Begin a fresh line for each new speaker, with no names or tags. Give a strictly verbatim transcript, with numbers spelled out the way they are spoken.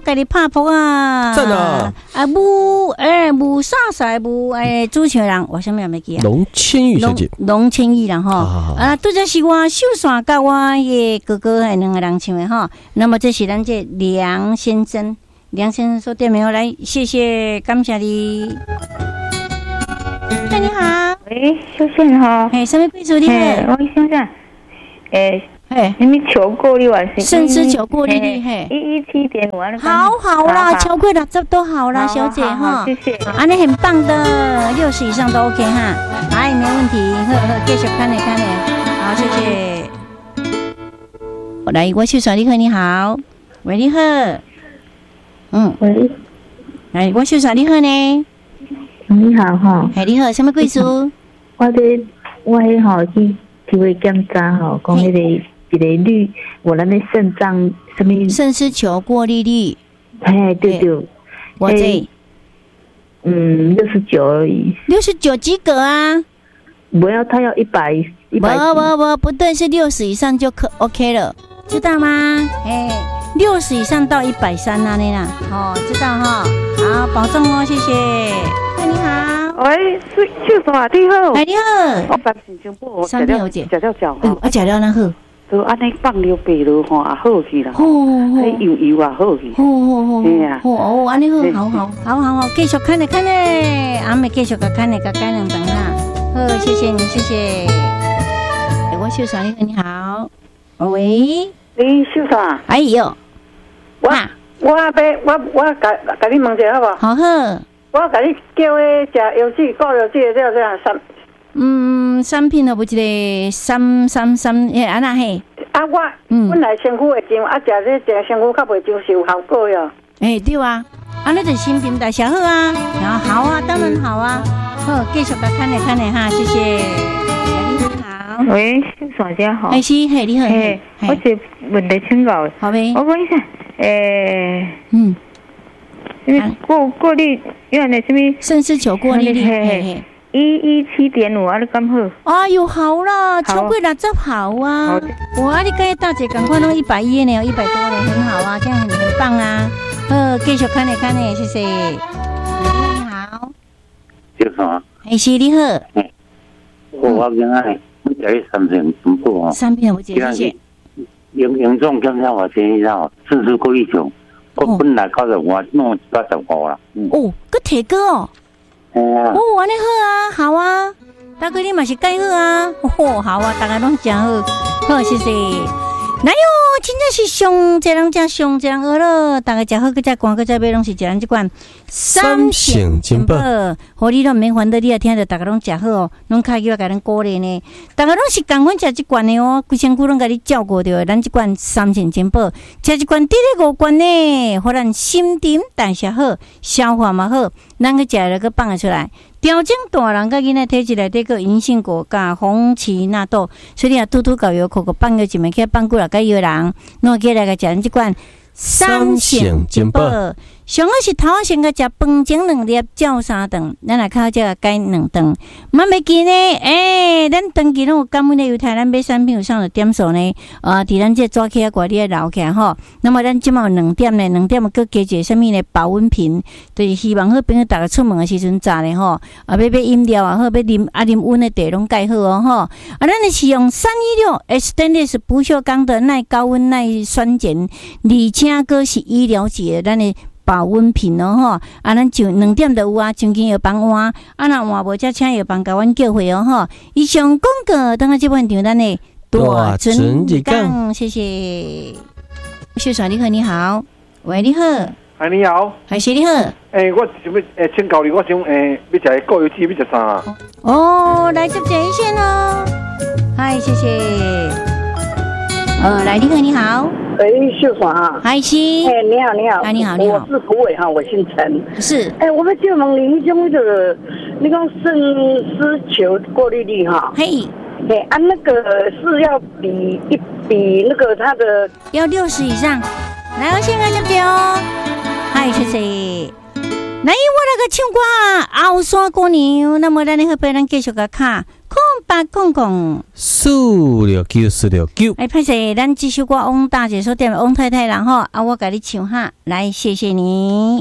家己拍扑啊！
赞啊！
啊，吴诶，吴啥啥吴诶，主持人我什么也没记啊？
龙千玉小姐，
龙千玉啦哈。啊，拄则是我秀山甲我嘅哥哥系两个人唱的哈。那么这是咱这梁先生，梁先生说点名来，谢谢，感谢你。你好，
喂，秀贤哈，
嘿，什么贵族你好？
我想想，诶。
嘿，
什么求过率完是？
甚至求过率率，嘿，
一一七点五啊，
好好啦，超过了这都好啦，小姐哈，
谢谢，
啊，你很棒的，六十以上都 OK 哈，哎，没问题，呵呵，继续看你看你，好，谢谢。来，我秀爽你好，你好，喂，你好，嗯，
喂，
来，我秀爽你好呢，
你好哈，
哎，你好，什么贵族？
我哋我迄吼去体位检查吼，讲迄个。一个率，我那边肾脏什么？
肾丝球过滤率。
哎，对对，
我这，
嗯，六十九而已。
六十九及格啊！
我要他要一百一百。
不不不，不对，是六十以上就可 OK 了，知道吗？哎，六十以上到一百三啊，你啦，哦，知道哈，好，保重哦，谢谢。哎，你好。
喂，是秀爽你好。
哎，你好。
我三点钟半，
三点有姐，
食了饺
嗯，我食了那好。
都安尼放了白了吼，也好去啦。
好，
迄油油也好去。
好好好，
嘿啊，
好哦，安尼好，好好，好好好，继续看咧看咧，阿妹继续个看咧个干两等啦。好，谢谢你，谢谢。哎，我秀爽你好，你好。喂，
你秀爽？
哎呦，
我我要我我甲甲你问一下好无？
好好。
我甲你叫诶食药剂，顾药剂这这三。
嗯，产品都不一个三三三，诶，安那嘿？
啊，我本来身躯会痒，啊，食这食身躯较袂痒是有效果哟。
诶，对啊，啊，那就新陈代谢好啊，然后好啊，当然好啊。好，继续甲看咧看咧哈，谢谢。你好，
喂，秀爽姐好。
哎，是，嘿，你好，
嘿，我是问题请教。
好呗。
我问一下，诶，
嗯，
因为过过滤原来什么？
肾丝球过滤率，嘿嘿。
一一七点五啊，你敢好？
哎呦，好啦，超过六十好啊！我啊，你跟大姐赶快弄一百一呢，一百多呢，很好啊，这样很很棒啊！呃，继续看呢看呢，谢谢。你好，
叫啥？
哎，是你好。
我我今仔我食三片全部哦。
三片我谢谢。
严严重检查我前一下，肾丝过滤球，我本来九十五，弄八十五啦。
哦，个铁哥哦。
哦，
安尼好啊，好啊，大哥你嘛是介好啊，哦，好啊，大家拢真好，好谢谢。哪有，真正是上这人家上这人好了，大家食好，佮再逛，佮再买拢是一人这款
三省金宝，
好你都免烦恼，你也听着，大家拢食好哦，拢开叫甲咱鼓励呢，大家拢是共款食这款的哦，规身躯拢甲你照顾着，咱这款三省金宝，食这款得了五罐呢，互咱新陈代谢好，消化嘛好，咱去食了佮放出来。调整大人甲囡仔体质内底个银杏果加红荠纳豆，所以你啊拄拄搞药口个放个一枚起放过来甲药人，弄起来个食咱即款三省金宝。上好是头仔先个食饭前两粒，照三顿，咱来靠这个改两顿。莫袂记呢，诶、欸，咱长期拢有感恩的犹太咱买产品有上的点数呢，呃，伫咱这抓起啊，挂你留起来吼。那么咱即满有两点呢，两点佮加一个什么呢？保温瓶，就是希望好朋友逐个出门的时阵炸咧吼，啊，要买饮料啊好，要啉啊啉温的茶拢盖好哦吼。啊，咱的是用三一六 Stainless 不锈钢的耐高温、耐酸碱，而且个是医疗级的咱的。保温瓶哦吼，啊，咱就两点就有啊，曾经药房换，啊，若换无则请药房甲阮叫回哦吼。以上广告，等下这半场咱的大准日讲，谢谢。秀爽你好，你好，喂，你好，
哎，你好，
还是你好，
诶，我想要诶请教你，我想诶要食固有鸡，要食啥？
哦，来接接一线哦，嗨，谢谢。呃，来，你好，你好。
哎，秀爽啊！
嗨，是。
哎，你好，你好。
哎，你好，你好。
我是胡伟哈，我姓陈。
是。
哎，我们就问你那种那个那种肾丝球过滤率哈。
嘿。
哎，啊，那个是要比一比那个它的
要六十以上。来，我先来接接哦。嗨，谢谢。来，我那个唱歌后山姑娘，那么咱的后边咱继续个看空白。 八空空
四六九四六九。
哎，歹势，咱这首歌翁大姐说点翁太太，然后啊，我给你唱哈，来，谢谢你。